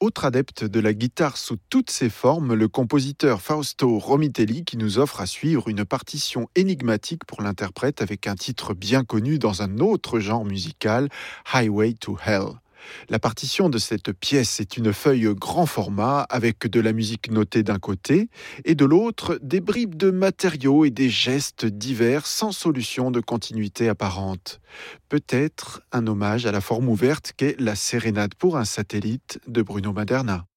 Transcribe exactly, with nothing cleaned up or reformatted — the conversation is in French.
Autre adepte de la guitare sous toutes ses formes, le compositeur Fausto Romitelli qui nous offre à suivre une partition énigmatique pour l'interprète avec un titre bien connu dans un autre genre musical, Highway to Hell. La partition de cette pièce est une feuille grand format avec de la musique notée d'un côté et de l'autre des bribes de matériaux et des gestes divers sans solution de continuité apparente. Peut-être un hommage à la forme ouverte qu'est la sérénade pour un satellite de Bruno Maderna.